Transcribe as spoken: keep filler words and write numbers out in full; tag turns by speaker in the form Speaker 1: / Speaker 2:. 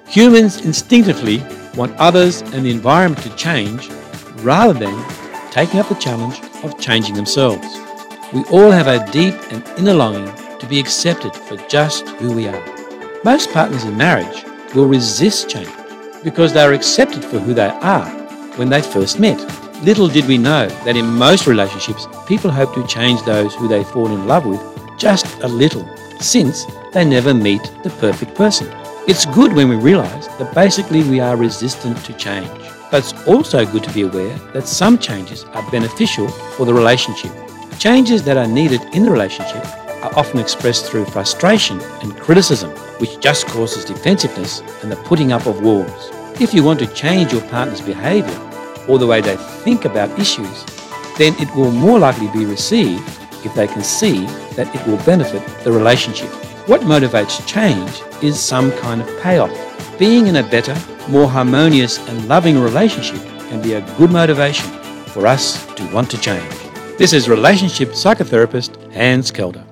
Speaker 1: Humans instinctively want others and the environment to change rather than taking up the challenge of changing themselves. We all have a deep and inner longing to be accepted for just who we are. Most partners in marriage will resist change because they are accepted for who they are when they first met. Little did we know that in most relationships, people hope to change those who they fall in love with just a little, since they never meet the perfect person. It's good when we realise that basically we are resistant to change. But it's also good to be aware that some changes are beneficial for the relationship. Changes that are needed in the relationship are often expressed through frustration and criticism, which just causes defensiveness and the putting up of walls. If you want to change your partner's behaviour or the way they think about issues, then it will more likely be received if they can see that it will benefit the relationship. What motivates change is some kind of payoff. Being in a better, more harmonious and loving relationship can be a good motivation for us to want to change. This is relationship psychotherapist Hans Kelder.